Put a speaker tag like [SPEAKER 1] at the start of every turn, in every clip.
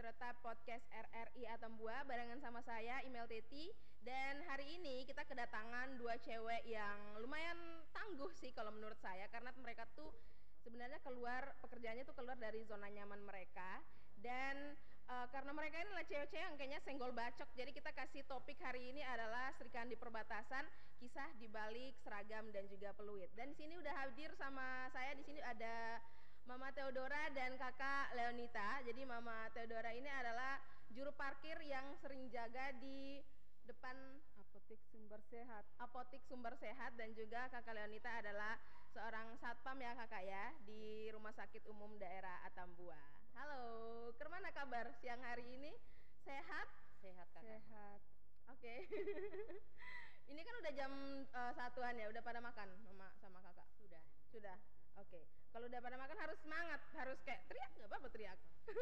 [SPEAKER 1] tetap podcast RRI Atambua barengan sama saya Imel Teti. Dan hari ini kita kedatangan dua cewek yang lumayan tangguh sih kalau menurut saya, karena mereka tuh sebenarnya pekerjaannya tuh keluar dari zona nyaman mereka. Dan karena mereka ini adalah cewek-cewek yang kayaknya senggol bacok, jadi kita kasih topik hari ini adalah Serikahan di Perbatasan, kisah di balik seragam dan juga peluit. Dan di sini udah hadir sama saya, di sini ada Mama Theodora dan Kakak Leonita. Jadi Mama Theodora ini adalah juru parkir yang sering jaga di depan Apotik Sumber Sehat, dan juga Kakak Leonita adalah seorang satpam ya Kakak ya di Rumah Sakit Umum Daerah Atambua. Halo, kemana kabar siang hari ini? Sehat?
[SPEAKER 2] Sehat Kakak.
[SPEAKER 1] Sehat. Oke. Ini kan udah jam satuan ya, udah pada makan Mama sama Kakak?
[SPEAKER 2] Sudah.
[SPEAKER 1] Sudah. Oke. Kalau udah pada makan harus semangat, harus kayak teriak, nggak apa-apa teriak.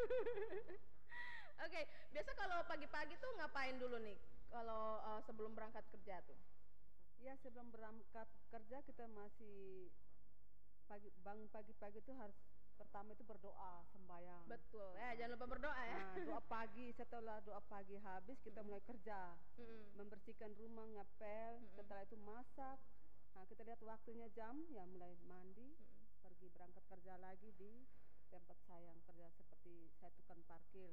[SPEAKER 1] Oke. Biasa kalau pagi-pagi tuh ngapain dulu nih? Kalau sebelum berangkat kerja tuh?
[SPEAKER 2] Ya, sebelum berangkat kerja kita masih bangun pagi-pagi itu harus pertama itu berdoa, sembahyang.
[SPEAKER 1] Betul. Jangan lupa berdoa ya.
[SPEAKER 2] Nah, doa pagi, setelah doa pagi habis kita mulai kerja. Membersihkan rumah, ngepel, setelah itu masak. Nah, kita lihat waktunya jam, ya mulai mandi, pergi berangkat kerja lagi di tempat saya yang kerja seperti saya tukang parkir.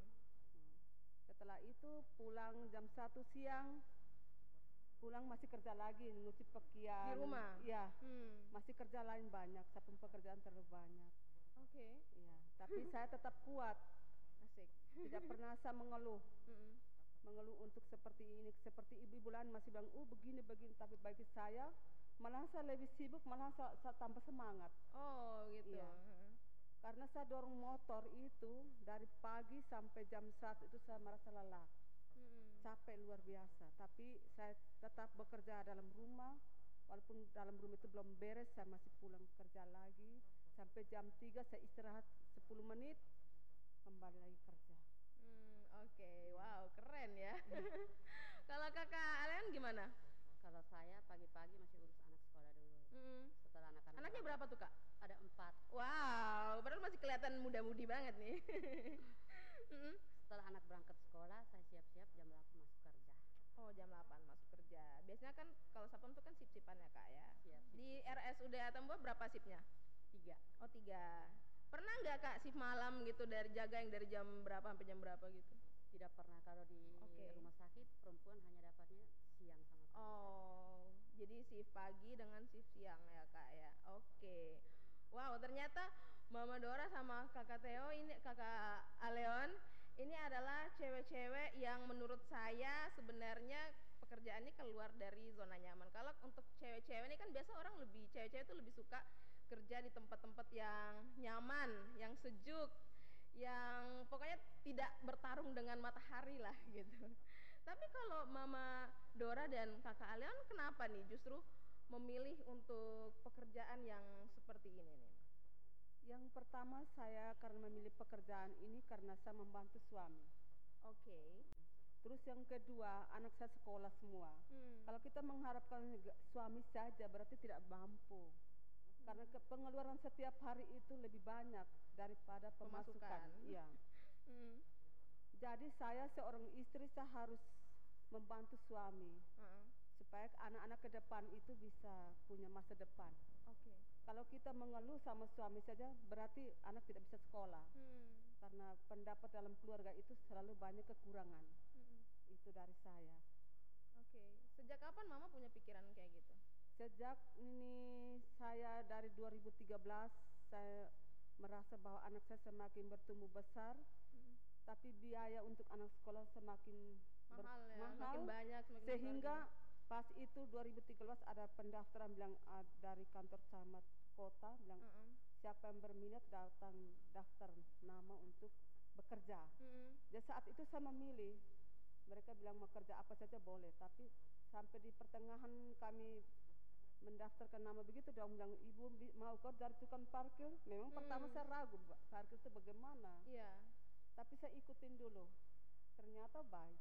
[SPEAKER 2] Setelah itu pulang jam 1 siang, pulang masih kerja lagi, nyuci pakaian.
[SPEAKER 1] Di rumah?
[SPEAKER 2] Iya, masih kerja lain banyak, satu pekerjaan terlalu banyak.
[SPEAKER 1] Oke.
[SPEAKER 2] Iya, tapi saya tetap kuat.
[SPEAKER 1] Asik.
[SPEAKER 2] Tidak pernah saya mengeluh. Mengeluh untuk seperti ini, seperti ibu-ibu lain masih bilang, begini, tapi bagi saya, malah saya lebih sibuk, malah saya tambah semangat.
[SPEAKER 1] Oh gitu.
[SPEAKER 2] Iya. Karena saya dorong motor itu dari pagi sampai jam 1 itu saya merasa lelah. Capek luar biasa, tapi saya tetap bekerja dalam rumah. Walaupun dalam rumah itu belum beres, saya masih pulang kerja lagi. Sampai jam 3 saya istirahat 10 menit, kembali lagi kerja.
[SPEAKER 1] Oke. Wow, keren ya. Kalau Kakak Alen gimana?
[SPEAKER 3] Kalau saya pagi-pagi masih urus anak sekolah dulu. Setelah anak-anak.
[SPEAKER 1] Anaknya berapa tuh Kak?
[SPEAKER 3] Ada 4.
[SPEAKER 1] Wow, padahal masih kelihatan muda-mudi banget nih.
[SPEAKER 3] Setelah anak berangkat sekolah, saya siap-siap jam 8 masuk kerja.
[SPEAKER 1] Oh, jam 8 masuk kerja. Biasanya kan kalau satpam tuh kan sip-sipan ya Kak ya?
[SPEAKER 3] Siap.
[SPEAKER 1] Di RSUD Atambua berapa sipnya?
[SPEAKER 3] 3.
[SPEAKER 1] Oh 3. Pernah nggak Kak sip malam gitu, dari jaga yang dari jam berapa sampai jam berapa gitu?
[SPEAKER 3] Tidak pernah. Kalau di rumah sakit perempuan hanya dapatnya siang sama pagi.
[SPEAKER 1] Oh, jadi shift pagi dengan shift siang ya Kak ya. Oke. Wow, ternyata Mama Dora sama Kakak Theo ini, Kakak Aleon ini adalah cewek-cewek yang menurut saya sebenarnya pekerjaannya keluar dari zona nyaman. Kalau untuk cewek-cewek ini kan biasa orang cewek-cewek itu lebih suka kerja di tempat-tempat yang nyaman, yang sejuk, yang pokoknya tidak bertarung dengan matahari lah gitu. Tapi kalau Mama Dora dan Kakak Aleon kenapa nih justru memilih untuk pekerjaan yang seperti ini nih?
[SPEAKER 2] Yang pertama saya karena memilih pekerjaan ini karena saya membantu suami.
[SPEAKER 1] Oke.
[SPEAKER 2] Terus yang kedua, anak saya sekolah semua. Kalau kita mengharapkan suami saja berarti tidak mampu. Karena pengeluaran setiap hari itu lebih banyak daripada pemasukan. Iya. Jadi saya seorang istri, saya harus membantu suami. Supaya anak-anak ke depan itu bisa punya masa depan.
[SPEAKER 1] Oke.
[SPEAKER 2] Kalau kita mengeluh sama suami saja berarti anak tidak bisa sekolah. Karena pendapat dalam keluarga itu selalu banyak kekurangan. Itu dari saya.
[SPEAKER 1] Oke. Sejak kapan Mama punya pikiran kayak gitu?
[SPEAKER 2] Sejak ini saya dari 2013 saya merasa bahwa anak saya semakin bertumbuh besar. Tapi biaya untuk anak sekolah semakin
[SPEAKER 1] mahal ya, makin banyak,
[SPEAKER 2] sehingga pas itu 2013 ada pendaftaran bilang dari kantor camat kota bilang siapa yang berminat datang daftar nama untuk bekerja. Jadi saat itu saya memilih, mereka bilang mau kerja apa saja boleh, tapi sampai di pertengahan kami mendaftarkan nama begitu, dia bilang ibu mau kau dari tukang parkir. Memang pertama saya ragu parkir itu bagaimana.
[SPEAKER 1] Iya.
[SPEAKER 2] Tapi saya ikutin dulu, ternyata baik.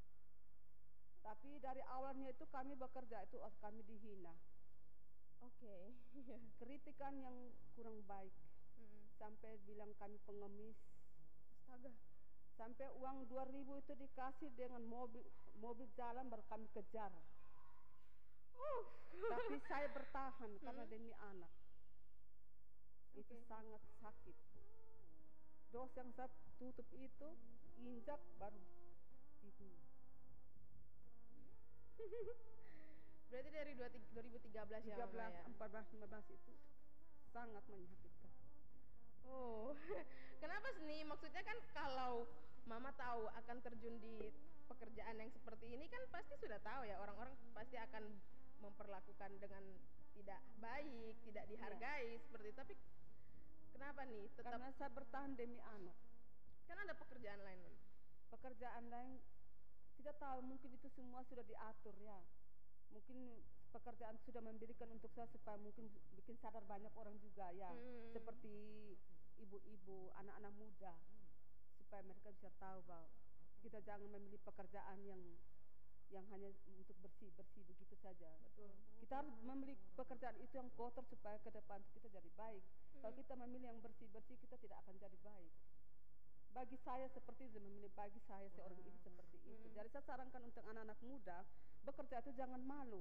[SPEAKER 2] Tapi dari awalnya itu kami bekerja itu kami dihina.
[SPEAKER 1] Oke.
[SPEAKER 2] Kritikan yang kurang baik. Sampai bilang kami pengemis.
[SPEAKER 1] Astaga.
[SPEAKER 2] Sampai uang 2.000 itu dikasih dengan mobil jalan baru kami kejar. Tapi saya bertahan karena demi anak. Itu sangat sakit. Dos yang saya tutup itu injak baru dibunuh.
[SPEAKER 1] Berarti dari 2013 ya,
[SPEAKER 2] 13,
[SPEAKER 1] Mama ya?
[SPEAKER 2] 14, 15 itu sangat menyakitkan.
[SPEAKER 1] Oh, kenapa sih? Maksudnya kan kalau Mama tahu akan terjun di pekerjaan yang seperti ini kan pasti sudah tahu ya, orang-orang pasti akan memperlakukan dengan tidak baik, tidak dihargai seperti itu. Tapi kenapa nih tetap?
[SPEAKER 2] Karena saya bertahan demi anak.
[SPEAKER 1] Kan ada pekerjaan lain, Mama.
[SPEAKER 2] Pekerjaan lain tidak tahu, mungkin itu semua sudah diatur ya. Mungkin pekerjaan sudah memberikan untuk saya supaya mungkin bikin sadar banyak orang juga ya. Seperti ibu-ibu, anak-anak muda, supaya mereka bisa tahu bahwa kita jangan memilih pekerjaan yang hanya untuk bersih-bersih begitu saja.
[SPEAKER 1] Betul.
[SPEAKER 2] Kita harus memilih pekerjaan itu yang kotor supaya ke depan kita jadi baik. Kalau kita memilih yang bersih-bersih, kita tidak akan jadi baik. Bagi saya seperti itu, memilih bagi saya seorang ibu seperti itu. Jadi saya sarankan untuk anak-anak muda, bekerja itu jangan malu.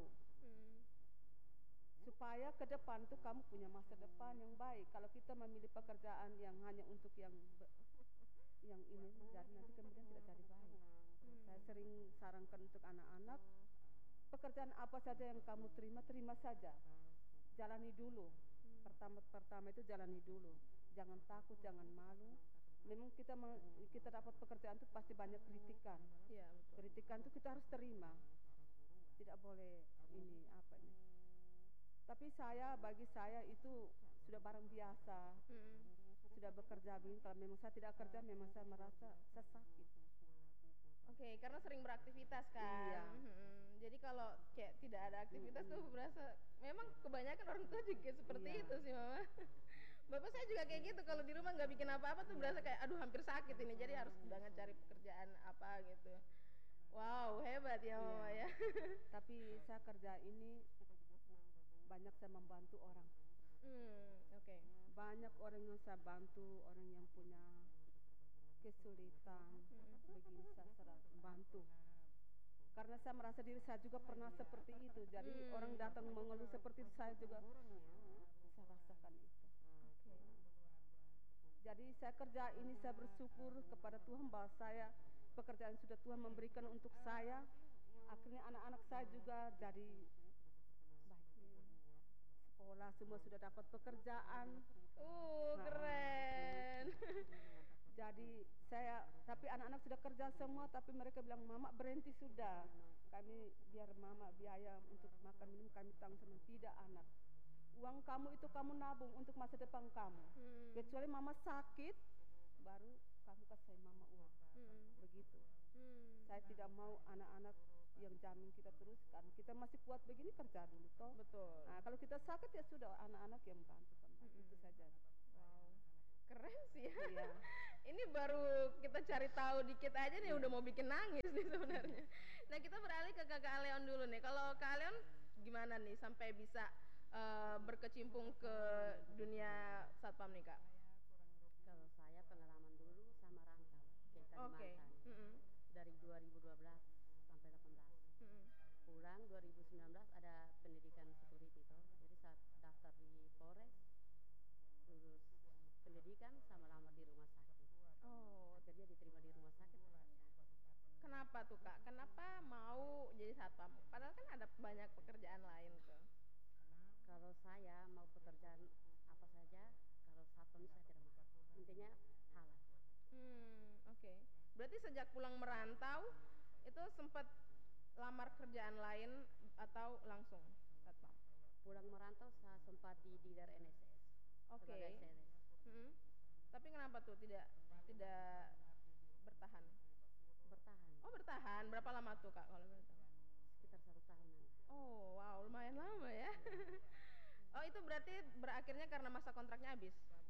[SPEAKER 2] Supaya ke depan tuh kamu punya masa depan yang baik. Kalau kita memilih pekerjaan yang hanya untuk yang ini, jadi nanti kemudian tidak jadi baik. Saya sering sarankan untuk anak-anak, pekerjaan apa saja yang kamu terima saja. Jalani dulu. Pertama itu jalani dulu. Jangan takut, jangan malu. Memang kita dapat pekerjaan itu pasti banyak kritikan.
[SPEAKER 1] Ya, betul.
[SPEAKER 2] Kritikan itu kita harus terima. Tidak boleh ini apa nih. Tapi bagi saya itu sudah barang biasa. Sudah bekerja begini. Kalau memang saya tidak kerja, memang saya merasa saya sakit.
[SPEAKER 1] Oke, karena sering beraktivitas kan.
[SPEAKER 2] Iya.
[SPEAKER 1] Jadi kalau kayak tidak ada aktivitas tuh berasa, memang kebanyakan orang tua juga seperti itu sih, Mama. Bapak saya juga kayak gitu, kalau di rumah nggak bikin apa-apa tuh berasa kayak aduh hampir sakit ini, jadi harus banget cari pekerjaan apa gitu. Wow, hebat ya Mama ya.
[SPEAKER 2] Tapi saya kerja ini banyak saya membantu orang.
[SPEAKER 1] Oke.
[SPEAKER 2] Banyak orang yang saya bantu, orang yang punya kesulitan, begini saya sering bantu. Karena saya merasa diri saya juga pernah seperti itu. Jadi orang datang mengeluh seperti itu, saya juga saya rasakan itu. Jadi saya kerja ini, saya bersyukur kepada Tuhan bahwa pekerjaan sudah Tuhan memberikan untuk saya. Akhirnya anak-anak saya juga jadi baik. Sekolah semua sudah dapat pekerjaan.
[SPEAKER 1] Keren.
[SPEAKER 2] Jadi tapi anak-anak sudah kerja semua, tapi mereka bilang, Mama berhenti sudah. Kami biar Mama biaya untuk makan minum kami tanggung sama. Tidak anak. Uang kamu itu kamu nabung untuk masa depan kamu. Kecuali Mama sakit, baru kamu kasih Mama uang. Begitu. Saya tidak mau anak-anak yang jamin kita terus, karena kita masih kuat begini, kerja dulu toh.
[SPEAKER 1] Betul.
[SPEAKER 2] Nah, kalau kita sakit ya sudah anak-anak yang bantu kan. Itu saja.
[SPEAKER 1] Wow. Keren sih ya.
[SPEAKER 2] Iya.
[SPEAKER 1] Ini baru kita cari tahu dikit aja nih udah mau bikin nangis nih sebenarnya. Nah, kita beralih ke Kakak Leon dulu nih. Kalau Kak Leon gimana nih sampai bisa berkecimpung ke dunia satpam nih Kak?
[SPEAKER 3] Kalau saya pengalaman dulu sama rantau ke Kalimantan. Dari 2012 sampai 18. Pulang 2019 ada pendidikan security toh. Jadi saya daftar di Polres, lulus pendidikan sama lamar di rumah sakit. Akhirnya diterima di rumah sakit bekerja.
[SPEAKER 1] Kenapa tuh Kak? Kenapa mau jadi satpam? Padahal kan ada banyak pekerjaan lain tuh.
[SPEAKER 3] Kalau saya mau pekerjaan apa saja, kalau satpam saya tidak mau. Intinya halal.
[SPEAKER 1] Oke. Berarti sejak pulang merantau itu sempat lamar kerjaan lain atau langsung satpam?
[SPEAKER 3] Pulang merantau saya sempat di Didar NSS. Sebagai sales.
[SPEAKER 1] Tapi kenapa tuh tidak bertahan?
[SPEAKER 3] Bertahan.
[SPEAKER 1] Oh, bertahan. Berapa lama tuh Kak kalau boleh tahu?
[SPEAKER 3] Sekitar 1 tahunan.
[SPEAKER 1] Oh, wow, lumayan lama ya. Oh, itu berarti berakhirnya karena masa kontraknya habis?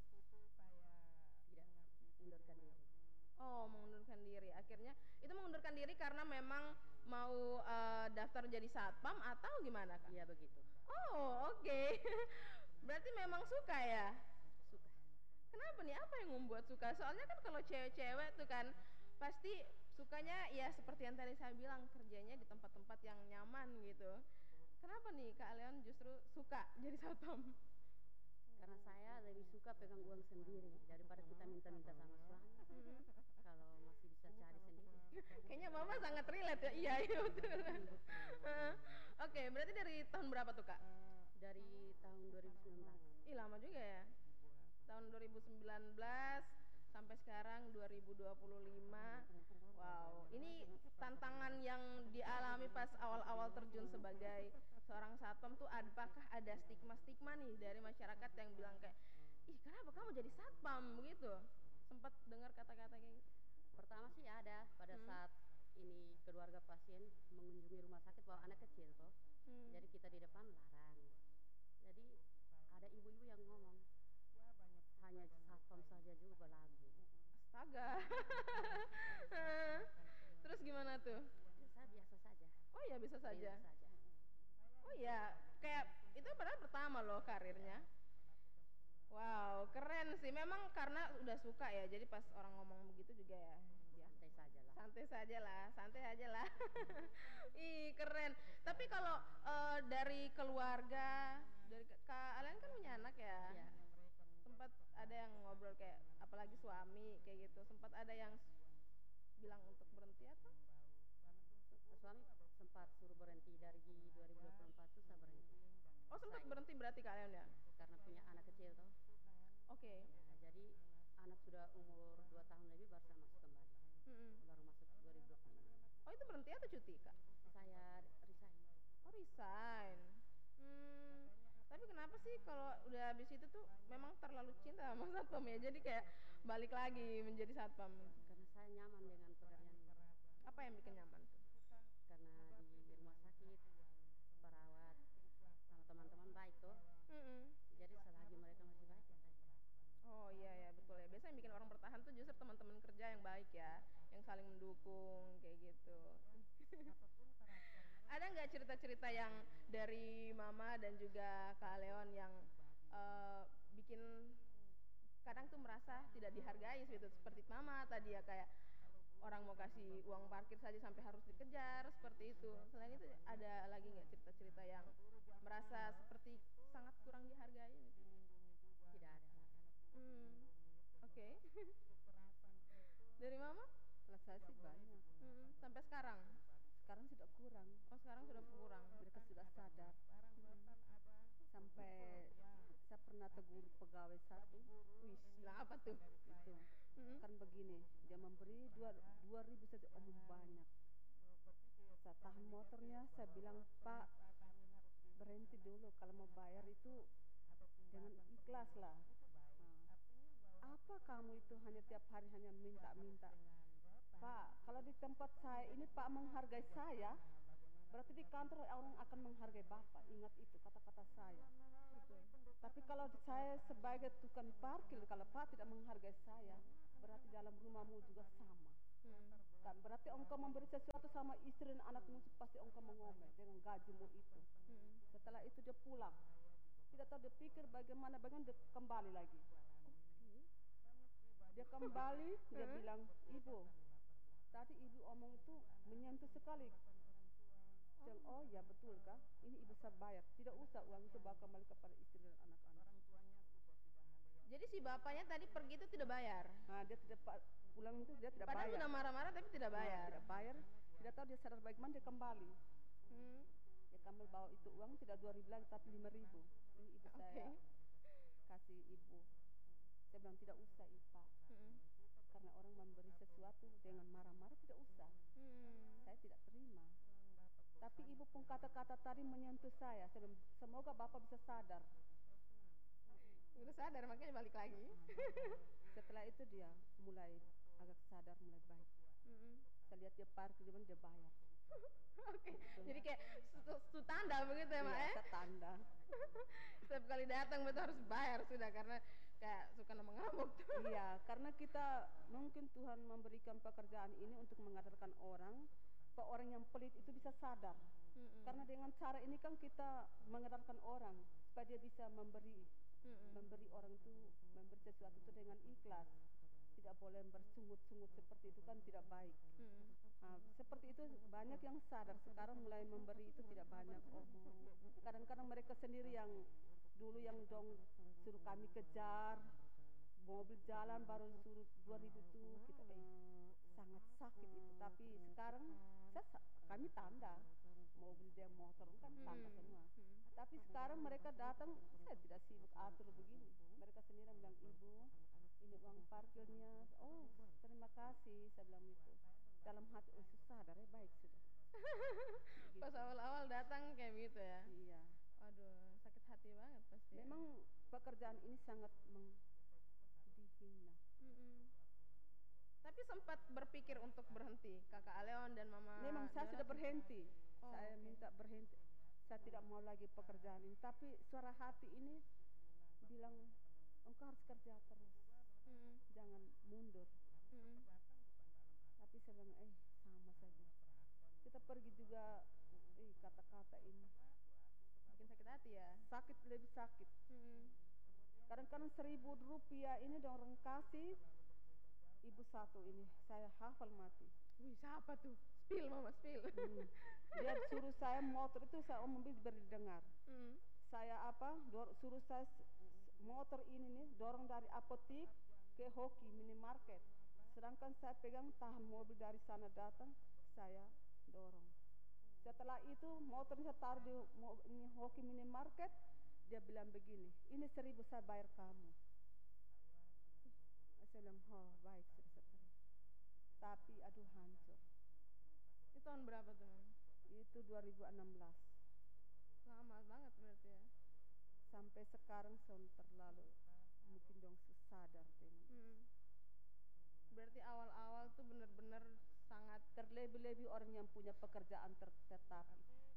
[SPEAKER 3] Tidak, mengundurkan diri.
[SPEAKER 1] Oh, mengundurkan diri. Akhirnya itu mengundurkan diri karena memang mau daftar jadi satpam atau gimana Kak?
[SPEAKER 3] Iya begitu.
[SPEAKER 1] Oh, oke. Berarti memang suka ya?
[SPEAKER 3] Suka.
[SPEAKER 1] Kenapa nih? Apa yang membuat suka? Soalnya kan kalau cewek-cewek tuh kan pasti sukanya ya seperti yang tadi saya bilang, kerjanya di tempat-tempat yang nyaman gitu. Kenapa nih Kak Leon justru suka jadi satpam?
[SPEAKER 3] Karena saya lebih suka pegang uang sendiri daripada kita minta-minta sama suami. Kalau masih bisa cari sendiri.
[SPEAKER 1] Kayaknya Mama sangat relate ya. Iya, iya betul. Oke, berarti dari tahun berapa tuh Kak?
[SPEAKER 3] Dari tahun 2019.
[SPEAKER 1] Ih, lama juga ya. Tahun 2019 sampai sekarang 2025. Wow, ini tantangan yang dialami pas awal-awal terjun sebagai seorang satpam tuh, apakah ada stigma-stigma nih dari masyarakat yang bilang kayak, ih kenapa kamu jadi satpam begitu? Sempat dengar kata-kata kayak gitu?
[SPEAKER 3] Pertama sih ada pada saat ini keluarga pasien mengunjungi rumah sakit bawa anak kecil toh. Jadi kita di depan larang. Jadi ada ibu-ibu yang ngomong, hanya satpam saja juga belagu.
[SPEAKER 1] Astaga. Terus gimana tuh?
[SPEAKER 3] Ya, saya biasa saja.
[SPEAKER 1] Oh ya bisa saja.
[SPEAKER 3] Biasa saja.
[SPEAKER 1] Oh ya, kayak itu padahal pertama loh karirnya. Wow, keren sih. Memang karena udah suka ya. Jadi pas orang ngomong begitu juga ya,
[SPEAKER 3] Santai saja lah.
[SPEAKER 1] santai saja lah, santai aja lah. Ih, keren. Tapi kalau dari keluarga, dari Kak Alen kan punya anak ya.
[SPEAKER 3] Ya.
[SPEAKER 1] Sempat ada yang ngobrol kayak apalagi suami kayak gitu. Sempat ada yang bilang untuk berhenti atau?
[SPEAKER 3] Suami sempat suruh berhenti dari 2024 tuh saya berhenti.
[SPEAKER 1] Oh, sempat berhenti berarti kalian ya?
[SPEAKER 3] Karena punya anak kecil toh.
[SPEAKER 1] Oke.
[SPEAKER 3] Ya, jadi anak sudah umur 2 tahun lebih baru saya masuk kembali. Baru masuk 2025.
[SPEAKER 1] Oh, itu berhenti atau cuti, Kak?
[SPEAKER 3] Saya resign.
[SPEAKER 1] Oh, resign. Tapi kenapa sih kalau udah habis itu tuh memang terlalu cinta sama satpam ya? Jadi kayak balik lagi menjadi satpam.
[SPEAKER 3] Karena saya nyaman dengan pekerjaan ini.
[SPEAKER 1] Apa yang bikin nyaman tuh?
[SPEAKER 3] Karena di rumah sakit perawat sama teman-teman baik toh. Jadi selagi mereka masih baik ya saya.
[SPEAKER 1] Oh iya ya betul ya. Biasanya yang bikin orang bertahan tuh justru teman-teman kerja yang baik ya, yang saling mendukung kayak gitu. Ada nggak cerita-cerita yang dari Mama dan juga Kak Leon yang bikin kadang tuh merasa tidak dihargai gitu, seperti Mama tadi ya, kayak orang mau kasih uang parkir saja sampai harus dikejar seperti itu. Selain itu ada lagi nggak cerita-cerita yang merasa seperti sangat kurang dihargai gitu?
[SPEAKER 3] Tidak ada.
[SPEAKER 1] Oke. Dari Mama?
[SPEAKER 2] Kalau saya sih banyak.
[SPEAKER 1] Sampai sekarang?
[SPEAKER 2] Sekarang sudah kurang.
[SPEAKER 1] Oh, sekarang sudah kurang.
[SPEAKER 2] Mereka sudah sadar. Sampai saya pernah tegur pegawai satu.
[SPEAKER 1] Wih, bilang apa tuh?
[SPEAKER 2] Itu kan begini, dia memberi 2.000 saja omong banyak. Saya tahan motornya, saya bilang, Pak, berhenti dulu, kalau mau bayar itu dengan ikhlas lah. Apa kamu itu hanya tiap hari hanya minta-minta? Pak, kalau di tempat saya ini Pak menghargai saya, berarti di kantor orang akan menghargai Bapak. Ingat itu kata-kata saya. Tapi kalau saya sebagai tukang parkir, kalau Pak tidak menghargai saya, berarti dalam rumahmu juga sama. Kan berarti engkau memberi sesuatu sama istri dan anakmu, pasti engkau mengomel dengan gajimu itu. Setelah itu dia pulang, tidak tahu dia pikir bagaimana dia kembali lagi. Dia kembali, dia bilang, Ibu, tadi Ibu omong itu menyentuh sekali. Bilang, oh ya betul kah? Ini Ibu saya bayar, tidak usah uang itu bawa kembali kepada istri dan anak-anak.
[SPEAKER 1] Jadi si bapaknya tadi pergi itu tidak bayar?
[SPEAKER 2] Nah, dia tidak pulang itu dia tidak
[SPEAKER 1] Padahal
[SPEAKER 2] bayar.
[SPEAKER 1] sudah marah-marah tapi tidak bayar.
[SPEAKER 2] Nah, tidak bayar, tidak tahu dia sadar bagaimana dia kembali. Dia kembali bawa itu uang tidak 2.000 lagi tapi 5.000. Ini Ibu saya kasih Ibu. Saya bilang tidak usah Ipa. Karena orang memberi sesuatu dengan marah-marah tidak usah. Saya tidak terima. Tapi Ibu pun kata-kata tadi menyentuh saya. Semoga Bapak bisa sadar.
[SPEAKER 1] Udah sadar makanya balik lagi.
[SPEAKER 2] Setelah itu dia mulai agak sadar, mulai baik. Saya lihat dia parkir, dia bayar.
[SPEAKER 1] Oke. Jadi kayak tanda begitu ya, Mak?
[SPEAKER 2] Iya, tanda.
[SPEAKER 1] Setiap kali datang betul harus bayar sudah, karena kayak suka mengamuk tuh.
[SPEAKER 2] Iya, karena kita mungkin Tuhan memberikan pekerjaan ini untuk mengadarkan orang, supaya orang yang pelit itu bisa sadar. Karena dengan cara ini kan kita mengadarkan orang supaya dia bisa memberi orang itu, memberi sesuatu itu dengan ikhlas, tidak boleh bersungut-sungut seperti itu kan tidak baik. Nah, seperti itu banyak yang sadar sekarang mulai memberi itu tidak banyak omong. Kadang-kadang mereka sendiri yang dulu yang dong suruh kami kejar mobil jalan baru suruh 2000 tuh kita sangat sakit itu. Tapi sekarang kami tanda mobil dia motor kan tanda semua. Tapi sekarang mereka datang saya tidak sibuk atur begini. Mereka sendiri bilang ibu ini uang parkirnya. Oh terima kasih saya bilang itu. Dalam hati oh sadar ya baik sudah.
[SPEAKER 1] Pas awal-awal datang kayak gitu ya.
[SPEAKER 2] Iya.
[SPEAKER 1] Aduh sakit hati banget pasti.
[SPEAKER 2] Memang pekerjaan ini sangat dihina.
[SPEAKER 1] Tapi sempat berpikir untuk berhenti, Kakak Aleon dan Mama.
[SPEAKER 2] Memang saya sudah berhenti.
[SPEAKER 1] Oh,
[SPEAKER 2] saya minta berhenti. Saya tidak mau lagi pekerjaan ini. Tapi suara hati ini bilang engkau harus kerja terus. Jangan mundur. Tapi saya bilang sama saja. Kita pergi juga kata-kata ini
[SPEAKER 1] bikin sakit hati ya.
[SPEAKER 2] Sakit lebih sakit. Kadang-kadang 1.000 rupiah ini orang kasih ibu satu ini saya hafal mati.
[SPEAKER 1] Wih siapa tuh? Spill Mama spill.
[SPEAKER 2] Dia suruh saya motor itu saya mobil berdengar. Saya suruh saya motor ini nih dorong dari apotik ke hoki minimarket. Sedangkan saya pegang tahan mobil dari sana datang saya dorong. Setelah itu motor saya taruh di ini hoki minimarket. Dia bilang begini, ini 1.000 saya bayar kamu. Saya bilang, oh baik sudah saya. Tapi aduh hancur.
[SPEAKER 1] Itu tahun berapa tuh Mam?
[SPEAKER 2] Itu 2016.
[SPEAKER 1] Lama banget berarti ya.
[SPEAKER 2] Sampai sekarang terlalu mungkin dong sadar dengan.
[SPEAKER 1] Berarti awal-awal tuh bener-bener sangat
[SPEAKER 2] terlebih-lebih orang yang punya pekerjaan tetap.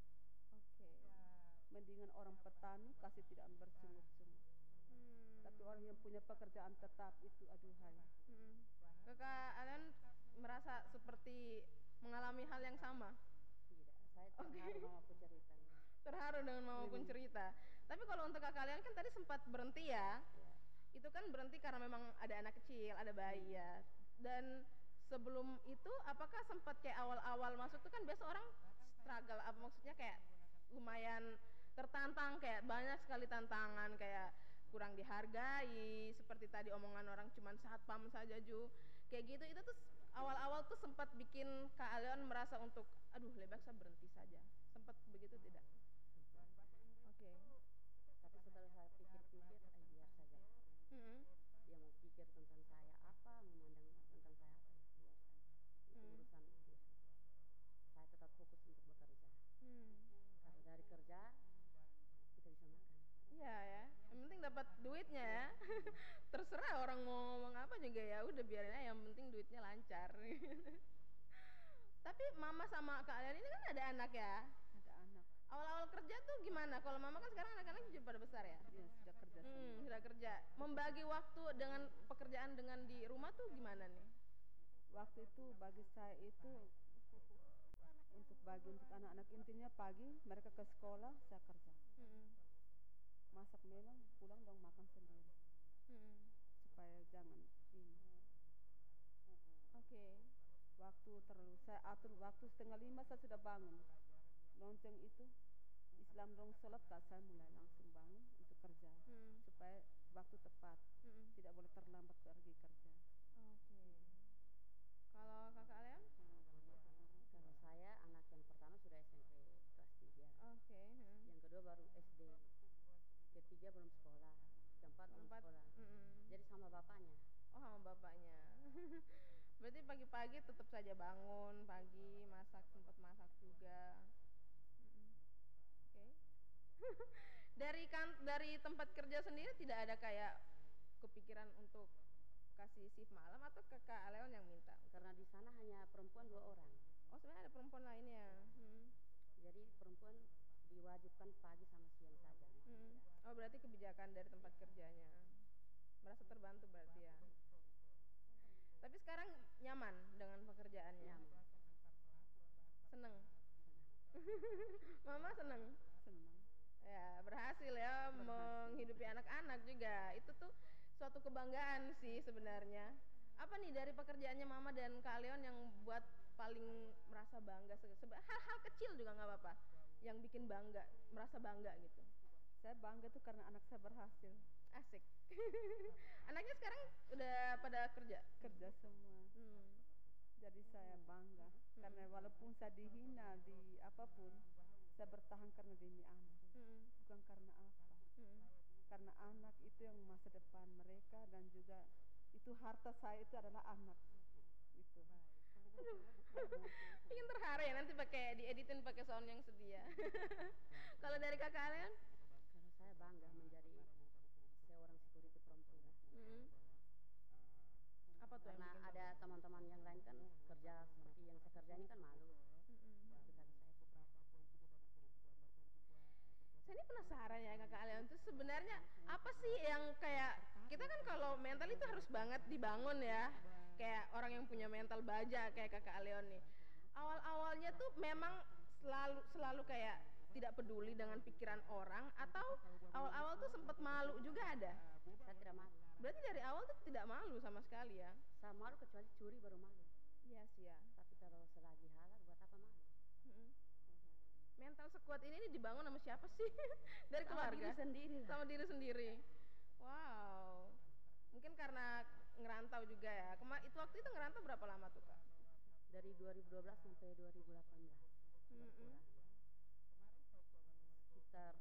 [SPEAKER 2] Mendingan orang petani kasih tidak bersungut-sungut. Tapi orang yang punya pekerjaan tetap itu aduhai.
[SPEAKER 1] Kakak Alen merasa seperti mengalami hal yang sama?
[SPEAKER 3] Tidak, saya terharu mamaku cerita.
[SPEAKER 1] Terharu dengan mamaku cerita. Tapi kalau untuk kakak Alen kan tadi sempat berhenti ya. Itu kan berhenti karena memang ada anak kecil, ada bayi ya. Dan sebelum itu apakah sempat kayak awal-awal masuk tuh kan biasa orang struggle, apa maksudnya kayak lumayan tertantang, kayak banyak sekali tantangan, kayak kurang dihargai, seperti tadi omongan orang cuman satpam saja Ju, kayak gitu. Itu tuh awal-awal tuh sempat bikin Kak Aleon merasa untuk aduh lebih baik saya berhenti saja, sempat begitu tidak? Oke.
[SPEAKER 3] Tapi setelah saya pikir-pikir biar saja. Dia mau pikir tentang saya apa, memandang tentang saya apa, biar saja. Itu urusan dia. Saya tetap fokus untuk bekerja. Karena dari kerja kita bisa makan.
[SPEAKER 1] Iya ya, yang penting dapat duitnya ya. Terserah orang mau ngomong apa juga ya, udah biarin aja, yang penting duitnya lancar. Tapi Mama sama Kak Alen ini kan ada anak ya?
[SPEAKER 2] Ada anak.
[SPEAKER 1] Awal-awal kerja tuh gimana? Kalau Mama kan sekarang anak-anak sudah pada besar ya?
[SPEAKER 2] Iya sudah kerja.
[SPEAKER 1] Sudah kerja. Membagi waktu dengan pekerjaan dengan di rumah tuh gimana nih?
[SPEAKER 2] Waktu itu bagi saya itu untuk bagi untuk anak-anak, intinya pagi mereka ke sekolah saya kerja. Masak memang pulang dong makan sendiri. Supaya jangan ini.
[SPEAKER 1] Oke.
[SPEAKER 2] Waktu terlalu saya atur waktu 4:30 saya sudah bangun. Lonceng itu Islam dong sholat saya mulai langsung bangun untuk kerja. Supaya waktu tepat. Tidak boleh terlambat pergi kerja.
[SPEAKER 1] Oke. Kalau Kakak Aleon?
[SPEAKER 3] Kalau saya anak yang pertama sudah SMP kelas 3.
[SPEAKER 1] Oke.
[SPEAKER 3] Yang kedua baru SD. Ketiga belum sekolah. Keempat belum sekolah. Jadi sama bapaknya.
[SPEAKER 1] Oh sama bapaknya. Berarti pagi-pagi tetap saja bangun pagi, masak, sempat masak juga. Oke. Dari tempat kerja sendiri tidak ada kayak kepikiran untuk kasih shift malam atau Kakak Aleon yang minta?
[SPEAKER 3] Karena di sana hanya perempuan 2 orang.
[SPEAKER 1] Oh sebenarnya ada perempuan lainnya.
[SPEAKER 3] Jadi perempuan diwajibkan pagi sama siang saja.
[SPEAKER 1] Oh berarti kebijakan dari tempat kerjanya. Merasa terbantu berarti ya. Tapi sekarang nyaman dengan pekerjaannya?
[SPEAKER 3] Nyaman.
[SPEAKER 1] Seneng? Mama seneng?
[SPEAKER 2] Senang.
[SPEAKER 1] Ya berhasil ya menghidupi anak-anak juga. Itu tuh suatu kebanggaan sih sebenarnya. Apa nih dari pekerjaannya Mama dan Kak Leon yang buat paling merasa bangga? Hal-hal kecil juga nggak apa-apa, yang bikin bangga, merasa bangga gitu.
[SPEAKER 2] Saya bangga tuh karena anak saya berhasil.
[SPEAKER 1] Asik. Anaknya sekarang udah pada kerja?
[SPEAKER 2] Kerja semua. Jadi saya bangga karena walaupun saya dihina di apapun, saya bertahan karena demi anak, bukan karena apa. Karena anak itu yang masa depan mereka, dan juga itu harta saya itu adalah anak. Itu.
[SPEAKER 1] Ingin terharu ya, nanti pakai dieditin pakai sound yang sedia. Kalau dari kakak kalian?
[SPEAKER 3] Kalau saya bangga menjadi seorang security perempuan.
[SPEAKER 1] Apa tuh?
[SPEAKER 3] Karena ada teman-teman yang lain kan kerja seperti yang saya kerja ini kan malu. Tapi kalau
[SPEAKER 1] saya ini penasaran ya kakak Leon tuh sebenarnya apa sih yang kayak kita kan kalau mental itu harus banget dibangun ya, kayak orang yang punya mental baja kayak kakak Leon nih. Awal-awalnya tuh memang selalu kayak tidak peduli dengan pikiran orang, atau awal-awal tuh sempat malu juga ada?
[SPEAKER 3] saya tidak malu.
[SPEAKER 1] Berarti dari awal tuh tidak malu sama sekali ya?
[SPEAKER 3] Saya malu kecuali curi baru malu.
[SPEAKER 1] Iya sih ya.
[SPEAKER 3] Tapi kalau selagi halal buat apa malu?
[SPEAKER 1] Mental sekuat ini dibangun sama siapa sih? Dari
[SPEAKER 3] sama
[SPEAKER 1] keluarga?
[SPEAKER 3] Diri sendiri.
[SPEAKER 1] Sama diri sendiri. Wow. Mungkin karena ngerantau juga ya. Itu waktu itu ngerantau berapa lama tuh Kak?
[SPEAKER 3] Dari 2012 sampai 2018. Sekitar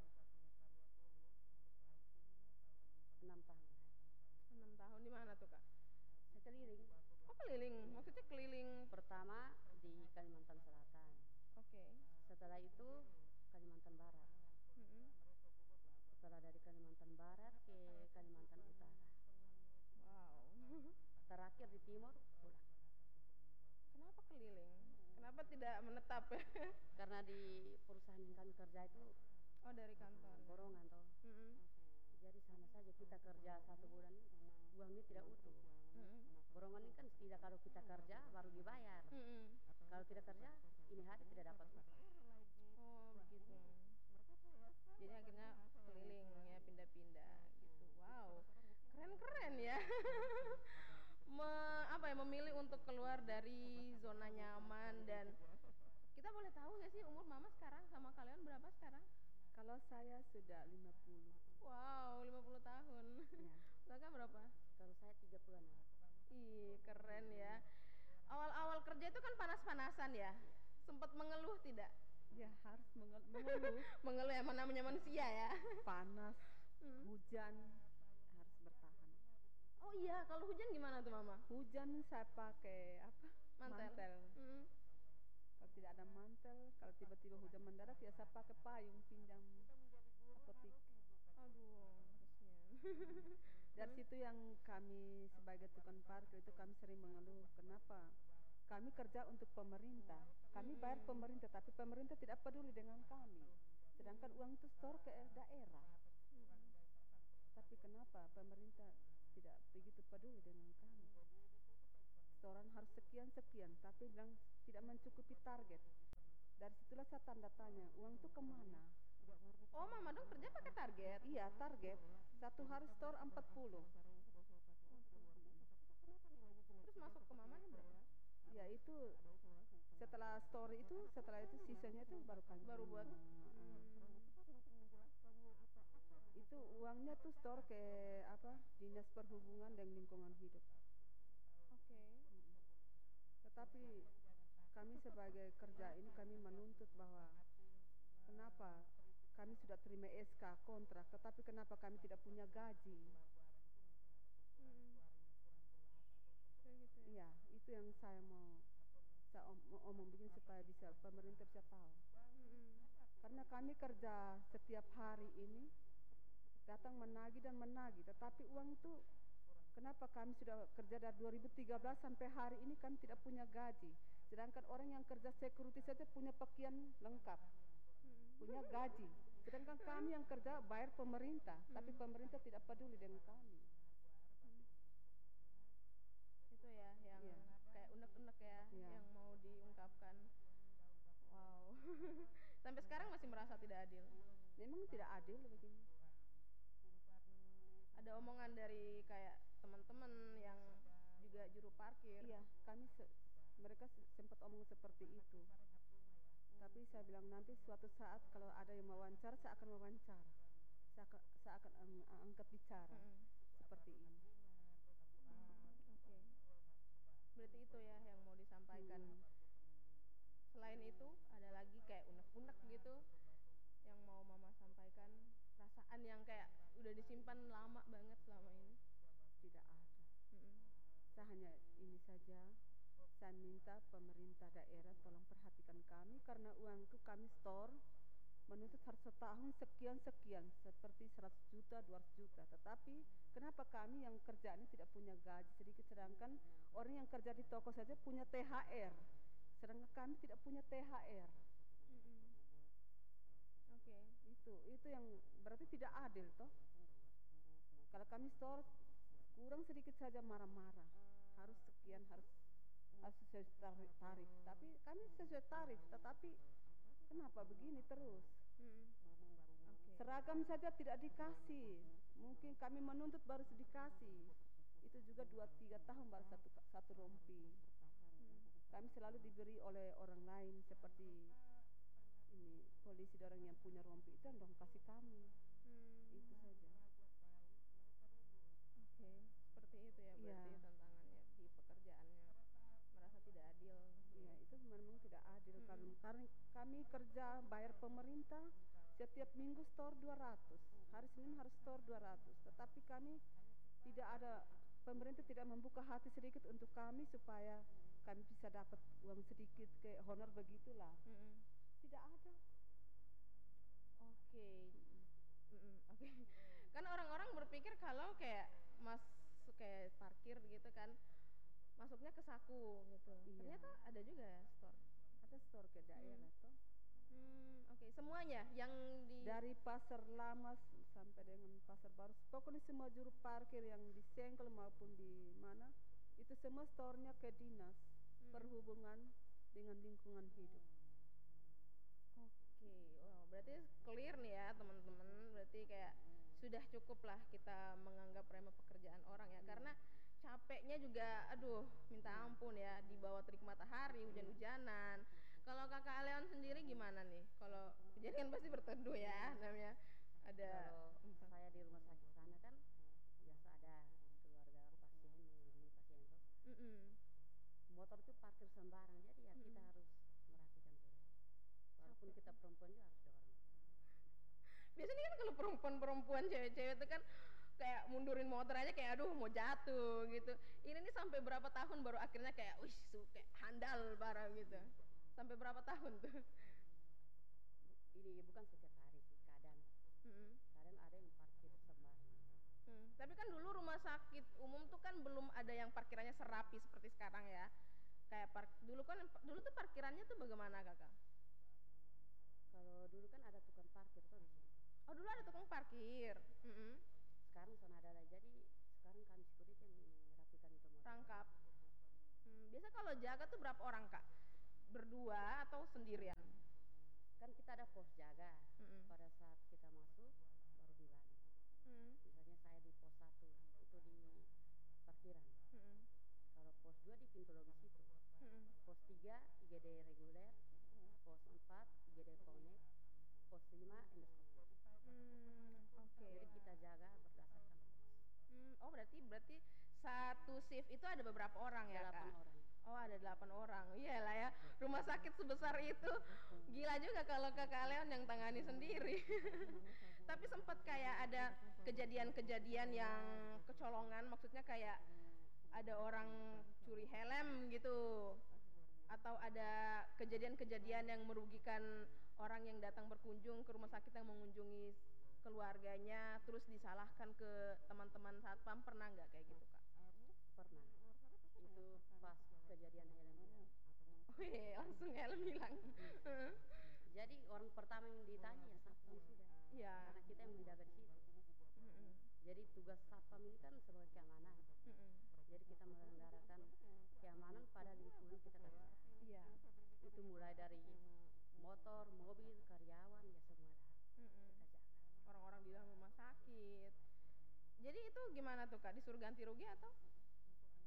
[SPEAKER 3] 6 tahun.
[SPEAKER 1] 6 tahun di mana tuh Kak?
[SPEAKER 3] Saya keliling.
[SPEAKER 1] Oh keliling, maksudnya keliling.
[SPEAKER 3] Pertama di Kalimantan Selatan.
[SPEAKER 1] Oke.
[SPEAKER 3] Setelah itu Kalimantan Barat. Setelah dari Kalimantan Barat ke Kalimantan Utara.
[SPEAKER 1] Wow.
[SPEAKER 3] Terakhir di timur pulang.
[SPEAKER 1] Kenapa keliling? Kenapa tidak menetap ya?
[SPEAKER 3] Karena di perusahaan yang kami kerja itu
[SPEAKER 1] dari kantor.
[SPEAKER 3] Borongan toh. Jadi sama saja kita kerja 1 bulan uangnya tidak utuh. Borongan ini kan tidak, kalau kita kerja baru dibayar. Kalau tidak kerja ini hari tidak dapat upah.
[SPEAKER 1] Oh begitu. Jadi akhirnya keliling ya, pindah-pindah gitu. Wow, keren-keren ya. Memilih untuk keluar dari zona nyaman. Dan kita boleh tahu nggak sih umur Mama sekarang sama kalian berapa sekarang?
[SPEAKER 2] Kalau saya sudah 50.
[SPEAKER 1] Wow, 50 tahun. Ya. Kakak berapa?
[SPEAKER 3] Kalau saya 30-an.
[SPEAKER 1] Ih, keren ya. Awal-awal kerja itu kan panas-panasan ya. Sempat mengeluh tidak?
[SPEAKER 2] Ya harus mengeluh.
[SPEAKER 1] Mengeluh ya, namanya manusia ya.
[SPEAKER 2] Panas, hujan, harus bertahan.
[SPEAKER 1] Oh iya, kalau hujan gimana tuh Mama?
[SPEAKER 2] Hujan saya pakai apa? Mantel. Kalau tidak ada mantel, kalau tiba-tiba hujan mendarat ya saya pakai payung, pinjam apotik.
[SPEAKER 1] Aduh, kasihan.
[SPEAKER 2] Dari situ yang kami sebagai tukang parkir itu kami sering mengeluh, kenapa kami kerja untuk pemerintah, kami bayar pemerintah, tapi pemerintah tidak peduli dengan kami, sedangkan uang itu store ke daerah. Tapi kenapa pemerintah tidak begitu peduli dengan kami? Setoran harus sekian, tapi bilang tidak mencukupi target. Dari situlah saya tanda tanya, uang itu kemana?
[SPEAKER 1] Oh Mama dong kerja pakai target?
[SPEAKER 2] Iya target, 1 hari store 40.
[SPEAKER 1] Terus masuk ke Mamanya berapa?
[SPEAKER 2] Ya itu setelah story itu, setelah itu sisanya itu baru kami
[SPEAKER 1] buat.
[SPEAKER 2] Itu uangnya tuh store ke Dinas Perhubungan dan Lingkungan Hidup.
[SPEAKER 1] Oke.
[SPEAKER 2] Tetapi kami sebagai kerja ini kami menuntut bahwa kenapa kami sudah terima SK kontrak, tetapi kenapa kami tidak punya gaji? Iya, itu yang saya mau omong begini supaya bisa pemerintah bisa tahu. Karena kami kerja setiap hari ini datang menagih dan menagih, tetapi uang itu kenapa kami sudah kerja dari 2013 sampai hari ini kami tidak punya gaji, sedangkan orang yang kerja security saja punya pakaian lengkap, punya gaji, sedangkan kami yang kerja bayar pemerintah, tapi pemerintah tidak peduli dengan kami.
[SPEAKER 1] Itu ya yang kayak unek-unek ya, yang mau diungkapkan. Wow. Sampai sekarang masih merasa tidak adil.
[SPEAKER 2] Memang tidak adil begini.
[SPEAKER 1] Ada omongan dari kayak teman-teman yang juga juru parkir.
[SPEAKER 2] Iya, mereka sempat omong seperti itu. Tapi saya bilang nanti suatu saat kalau ada yang wawancara, saya akan wawancara. Saya akan angkat bicara seperti ini.
[SPEAKER 1] Oke. Berarti itu ya yang mau disampaikan. Selain itu ada lagi kayak unek-unek gitu yang mau Mama sampaikan, perasaan yang kayak udah disimpan lama banget selama ini?
[SPEAKER 2] Tidak ada. Saya hanya ini saja. Saya minta pemerintah daerah tolong perhatikan kami karena uang itu kami store menuntut harus setahun sekian seperti 100 juta, 200 juta. Tetapi kenapa kami yang kerjanya tidak punya gaji sedikit sedangkan orang yang kerja di toko saja punya THR, sedangkan kami tidak punya THR.
[SPEAKER 1] Oke.
[SPEAKER 2] Itu yang berarti tidak adil toh. Kalau kami store kurang sedikit saja marah-marah, harus sekian, harus sesuai tarif. Tapi kami sesuai tarif, tetapi kenapa begini terus? Seragam saja tidak dikasih. Mungkin kami menuntut baru dikasih. Itu juga 2-3 tahun baru satu rompi. Kami selalu diberi oleh orang lain seperti ini polisi, orang yang punya rompi itu dong kasih kami. Itu saja.
[SPEAKER 1] Oke, seperti itu ya berarti tantangannya di pekerjaannya, merasa tidak adil.
[SPEAKER 2] Iya, itu memang tidak adil karena kami kerja bayar pemerintah setiap minggu store 200, hari Senin harus store 200, tetapi kami tidak ada, pemerintah tidak membuka hati sedikit untuk kami supaya kami bisa dapat uang sedikit kayak honor begitulah. Tidak ada.
[SPEAKER 1] Oke. Oke. Kan orang-orang berpikir kalau kayak kayak parkir gitu kan masuknya ke saku gitu. Ternyata ada juga ya store.
[SPEAKER 2] Ada store ke daerah toh.
[SPEAKER 1] Oke. Semuanya yang
[SPEAKER 2] dari pasar lama sampai dengan pasar baru, pokoknya semua juru parkir yang di Sengkel maupun di mana itu semua store-nya ke dinas perhubungan dengan lingkungan hidup.
[SPEAKER 1] Oke, wow, berarti clear nih ya teman-teman. Berarti kayak sudah cukup lah kita menganggap remeh pekerjaan orang ya, karena capeknya juga, aduh, minta ampun ya, di bawah terik matahari, hujan-hujanan. Kalau Kakak Leon sendiri gimana nih? Kalau kejadian pasti berteduh ya, namanya ada.
[SPEAKER 3] Kalau saya di rumah sakit sana kan biasa ada keluarga pasien mengunjungi pasien tuh. Motor itu parkir sembarang, jadi ya kita harus merapikan dulu. Walaupun kita perempuan juga harus dorong.
[SPEAKER 1] Biasanya kan kalau perempuan cewek-cewek itu kan kayak mundurin motor aja kayak aduh mau jatuh gitu. Ini nih sampai berapa tahun baru akhirnya kayak kayak handal barang gitu. Sampai berapa tahun tuh?
[SPEAKER 3] Ini bukan setiap hari sih, kadang. Kadang ada yang parkir sembarang.
[SPEAKER 1] Tapi kan dulu rumah sakit umum tuh kan belum ada yang parkirannya serapi seperti sekarang ya. Kayak dulu tuh parkirannya tuh bagaimana Kakak?
[SPEAKER 3] Kalau dulu kan ada tukang parkir tuh di sini.
[SPEAKER 1] Oh, dulu ada tukang parkir.
[SPEAKER 3] Sekarang sana ada lagi. Jadi sekarang kami security yang merapikan itu motor.
[SPEAKER 1] Tangkap. Biasa kalau jaga tuh berapa orang Kak? Berdua atau sendirian?
[SPEAKER 3] Kan kita ada pos jaga. Pada saat kita masuk baru dibantu. Misalnya saya di pos 1 itu di parkiran. Kalau pos 2 di pintu lobis itu. Pos 3 IGD reguler. Pos 4 IGD Ponek. Pos 5 endoskopi.
[SPEAKER 1] Oke.
[SPEAKER 3] Jadi kita jaga berdasarkan pos.
[SPEAKER 1] Oh, berarti satu shift itu ada beberapa orang ya,
[SPEAKER 3] 8
[SPEAKER 1] Kak?
[SPEAKER 3] orang.
[SPEAKER 1] Oh, ada 8 orang. Iyalah ya. Rumah sakit sebesar itu gila juga kalau Kakak Leon yang tangani sendiri. Tapi sempat kayak ada kejadian-kejadian yang kecolongan, maksudnya kayak ada orang curi helm gitu. Atau ada kejadian-kejadian yang merugikan orang yang datang berkunjung ke rumah sakit yang mengunjungi keluarganya terus disalahkan ke teman-teman satpam, pernah nggak kayak gitu Kak?
[SPEAKER 3] Pernah. Itu pas kejadian helm hilang.
[SPEAKER 1] Wih, langsung helm hilang.
[SPEAKER 3] Jadi orang pertama yang ditanya ya satpam sudah.
[SPEAKER 1] Iya.
[SPEAKER 3] Karena kita yang menjaga di situ. Jadi tugas satpam ini kan sebagai keamanan. Jadi kita menyelenggarakan keamanan pada lingkungan kita kerja.
[SPEAKER 1] Iya.
[SPEAKER 3] Itu mulai dari motor, mobil, karyawan ya semua lah. Kita jaga.
[SPEAKER 1] Orang-orang di dalam rumah sakit. Jadi itu gimana tuh Kak? Disuruh ganti rugi atau?
[SPEAKER 3] Kan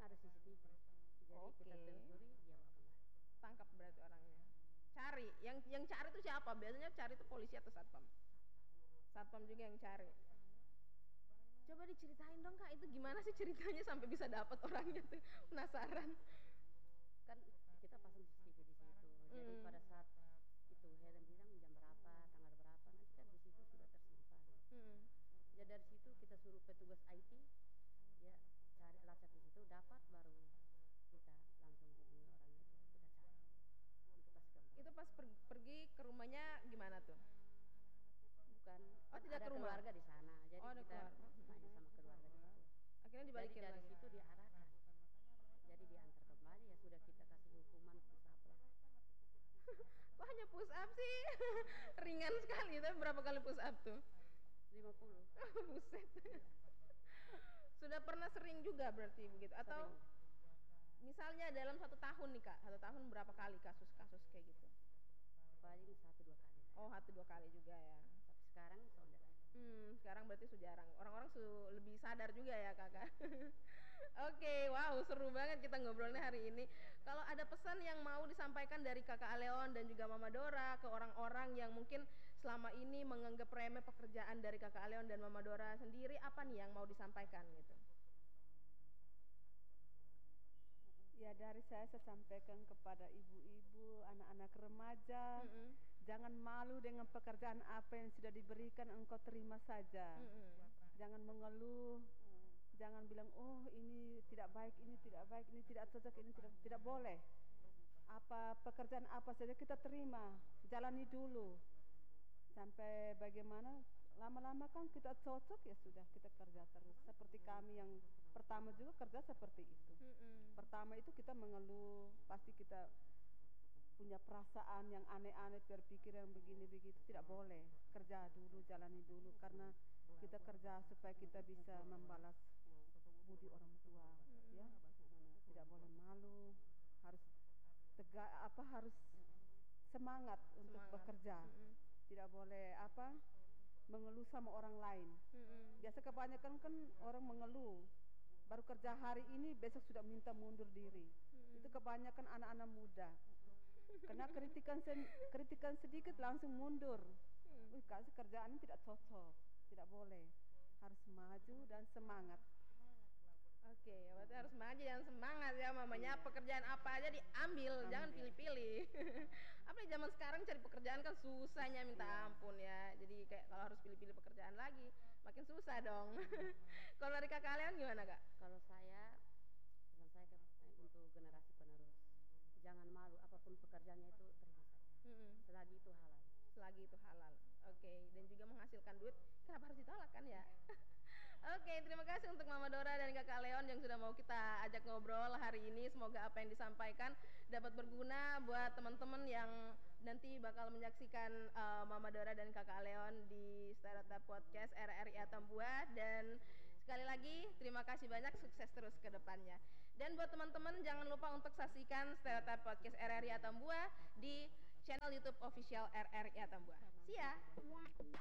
[SPEAKER 3] ada CCTV. Jadi kita telusuri, dia bawa kembali.
[SPEAKER 1] Tangkap berarti orangnya. Cari, yang cari itu siapa? Biasanya cari itu polisi atau satpam? Satpam juga yang cari. Coba diceritain dong Kak, itu gimana sih ceritanya sampai bisa dapat orangnya tuh? Penasaran.
[SPEAKER 3] Kan kita pasang CCTV di situ. Jadi pada saat itu Helen bilang jam berapa, tanggal berapa, nanti kan di situ sudah tersimpan. Jadi dari situ kita suruh petugas IT, dia cari lacak di situ, dapat baru kita langsung hubungi orangnya itu, kita cari untuk kasih kembali.
[SPEAKER 1] Itu pas pergi ke rumahnya gimana tuh?
[SPEAKER 3] Bukan,
[SPEAKER 1] oh, tidak
[SPEAKER 3] ada
[SPEAKER 1] ke rumah.
[SPEAKER 3] Keluarga di sana, jadi kita tanya sama keluarga di situ.
[SPEAKER 1] Akhirnya dibalikin
[SPEAKER 3] jadi dari
[SPEAKER 1] lagi.
[SPEAKER 3] situ diarahkan, jadi diantar kembali, ya sudah kita kasih hukuman push up lah.
[SPEAKER 1] Kok hanya push up sih? Ringan sekali, tapi berapa kali push up tuh?
[SPEAKER 3] 50.
[SPEAKER 1] Buset. Sudah pernah sering juga berarti begitu? Atau sering. Misalnya dalam 1 tahun nih Kak, 1 tahun berapa kali kasus-kasus kayak gitu?
[SPEAKER 3] Paling 1-2 kali.
[SPEAKER 1] Oh, 1-2 kali juga ya.
[SPEAKER 3] Tapi sekarang sudah
[SPEAKER 1] sekarang berarti sudah jarang. Orang-orang lebih sadar juga ya Kakak. Oke, wow, seru banget kita ngobrolnya hari ini. Kalau ada pesan yang mau disampaikan dari Kakak Aleon dan juga Mama Dora ke orang-orang yang mungkin selama ini menganggap remeh pekerjaan dari Kakak Aleon dan Mama Dora sendiri, apa nih yang mau disampaikan gitu?
[SPEAKER 2] Ya, dari saya sampaikan kepada ibu-ibu, anak-anak remaja, jangan malu dengan pekerjaan apa yang sudah diberikan, engkau terima saja. Jangan mengeluh, jangan bilang oh ini tidak baik, ini tidak baik, ini tidak cocok, ini tidak boleh. Apa pekerjaan apa saja kita terima, jalani dulu. Sampai bagaimana lama-lama kan kita cocok, ya sudah kita kerja terus. Seperti kami yang pertama juga kerja seperti itu. Pertama itu kita mengeluh, pasti kita punya perasaan yang aneh-aneh, berpikir yang begini-begitu, tidak boleh. Kerja dulu, jalani dulu, karena kita kerja supaya kita bisa membalas budi orang tua, ya. Tidak boleh malu, harus tegak, harus semangat untuk bekerja. Tidak boleh mengeluh sama orang lain. Biasa kebanyakan kan orang mengeluh, baru kerja hari ini besok sudah minta mundur diri. Itu kebanyakan anak-anak muda. Karena kritikan sedikit langsung mundur. Kerjaan ini tidak cocok, tidak boleh. Harus maju dan semangat.
[SPEAKER 1] Oke, berarti harus maju dan semangat ya mamanya. Pekerjaan apa aja diambil, jangan pilih-pilih. Apalagi zaman sekarang cari pekerjaan kan susahnya minta ampun ya. Jadi kayak kalau harus pilih-pilih pekerjaan lagi, makin susah dong. Kalau dari Kakak kalian gimana Kak?
[SPEAKER 3] Kalau saya, pesan saya untuk generasi penerus, jangan malu, apapun pekerjaannya itu terima saja. Selagi itu halal.
[SPEAKER 1] Selagi itu halal. Oke, dan juga menghasilkan duit, kenapa harus ditolak kan ya? Oke, terima kasih untuk Mama Dora dan Kakak Leon yang sudah mau kita ajak ngobrol hari ini. Semoga apa yang disampaikan dapat berguna buat teman-teman yang nanti bakal menyaksikan Mama Dora dan Kakak Leon di Stereotype Podcast RRI Atambua. Dan sekali lagi terima kasih banyak, sukses terus ke depannya. Dan buat teman-teman jangan lupa untuk saksikan Stereotype Podcast RRI Atambua di channel YouTube official RRI Atambua. See ya.